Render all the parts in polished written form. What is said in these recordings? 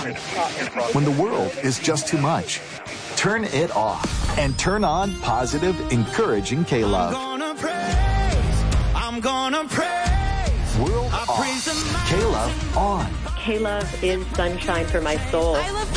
When the world is just too much, turn it off and turn on positive, encouraging K-Love. I'm gonna praise. World off. K-Love on. K-Love is sunshine for my soul. I love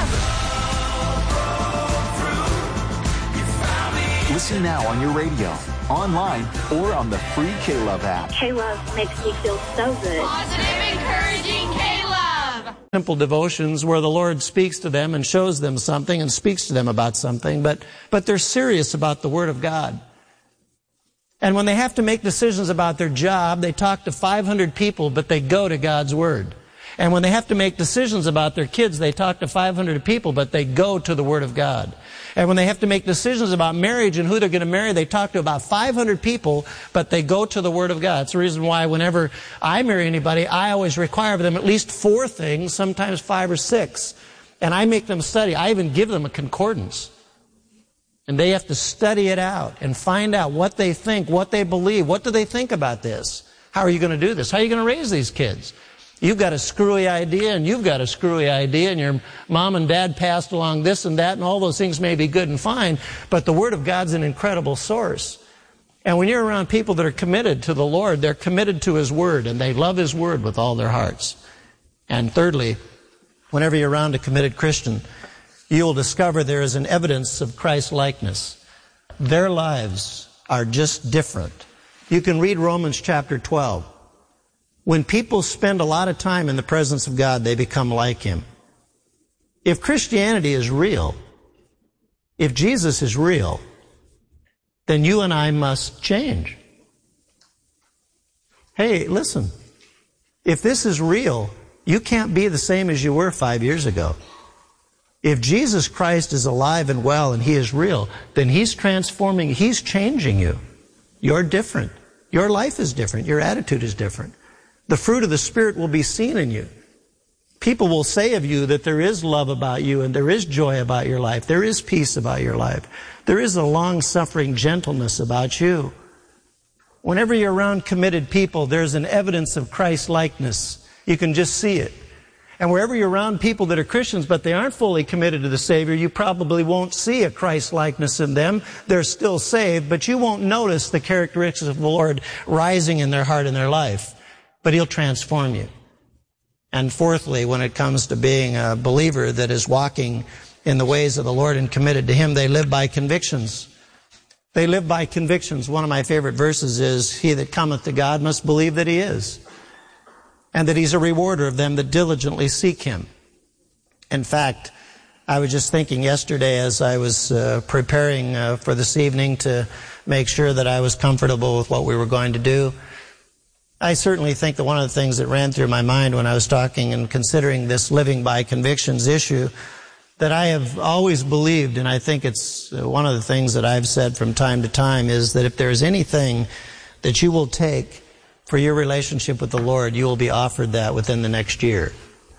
K-Love. Listen now on your radio, online, or on the free K-Love app. K-Love makes me feel so good. Positive, encouraging K-Love. Simple devotions where the Lord speaks to them and shows them something and speaks to them about something, but they're serious about the Word of God. And when they have to make decisions about their job, they talk to 500 people, but they go to God's Word. And when they have to make decisions about their kids, they talk to 500 people, but they go to the Word of God. And when they have to make decisions about marriage and who they're going to marry, they talk to about 500 people, but they go to the Word of God. It's the reason why whenever I marry anybody, I always require of them at least 4 things, sometimes 5 or 6. And I make them study. I even give them a concordance. And they have to study it out and find out what they think, what they believe. What do they think about this? How are you going to do this? How are you going to raise these kids? You've got a screwy idea, and you've got a screwy idea, and your mom and dad passed along this and that, and all those things may be good and fine, but the Word of God's an incredible source. And when you're around people that are committed to the Lord, they're committed to His Word, and they love His Word with all their hearts. And thirdly, whenever you're around a committed Christian, you'll discover there is an evidence of Christ's likeness. Their lives are just different. You can read Romans chapter 12. When people spend a lot of time in the presence of God, they become like Him. If Christianity is real, if Jesus is real, then you and I must change. Hey, listen, if this is real, you can't be the same as you were 5 years ago. If Jesus Christ is alive and well and He is real, then He's transforming, He's changing you. You're different. Your life is different. Your attitude is different. The fruit of the Spirit will be seen in you. People will say of you that there is love about you and there is joy about your life. There is peace about your life. There is a long-suffering gentleness about you. Whenever you're around committed people, there's an evidence of Christ's likeness. You can just see it. And wherever you're around people that are Christians, but they aren't fully committed to the Savior, you probably won't see a Christ likeness in them. They're still saved, but you won't notice the characteristics of the Lord rising in their heart and their life. But He'll transform you. And fourthly, when it comes to being a believer that is walking in the ways of the Lord and committed to Him, they live by convictions. They live by convictions. One of my favorite verses is, "He that cometh to God must believe that He is, and that He's a rewarder of them that diligently seek Him." In fact, I was just thinking yesterday as I was preparing for this evening to make sure that I was comfortable with what we were going to do, I certainly think that one of the things that ran through my mind when I was talking and considering this living by convictions issue, that I have always believed, and I think it's one of the things that I've said from time to time, is that if there is anything that you will take for your relationship with the Lord, you will be offered that within the next year.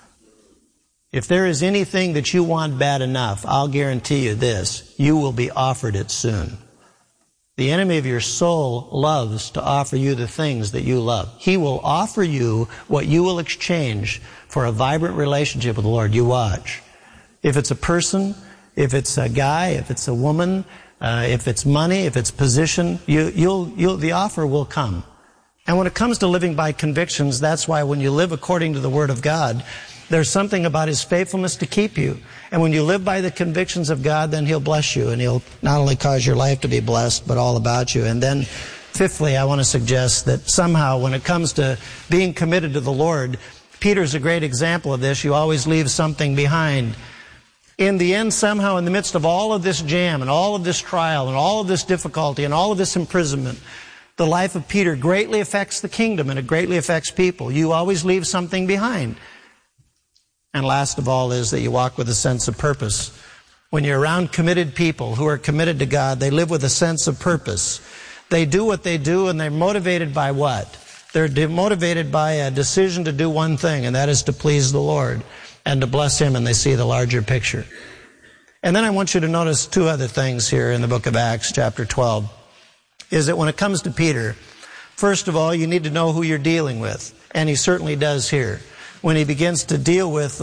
If there is anything that you want bad enough, I'll guarantee you this, you will be offered it soon. The enemy of your soul loves to offer you the things that you love. He will offer you what you will exchange for a vibrant relationship with the Lord. You watch. If it's a person, if it's a guy, if it's a woman, if it's money, if it's position, the offer will come. And when it comes to living by convictions, that's why when you live according to the Word of God, there's something about His faithfulness to keep you. And when you live by the convictions of God, then He'll bless you. And He'll not only cause your life to be blessed, but all about you. And then, fifthly, I want to suggest that somehow when it comes to being committed to the Lord, Peter's a great example of this. You always leave something behind. In the end, somehow, in the midst of all of this jam and all of this trial and all of this difficulty and all of this imprisonment, the life of Peter greatly affects the kingdom and it greatly affects people. You always leave something behind. And last of all is that you walk with a sense of purpose. When you're around committed people who are committed to God, they live with a sense of purpose. They do what they do, and they're motivated by what? They're motivated by a decision to do one thing, and that is to please the Lord and to bless Him, and they see the larger picture. And then I want you to notice 2 other things here in the book of Acts, chapter 12, is that when it comes to Peter, first of all, you need to know who you're dealing with, and he certainly does here. When he begins to deal with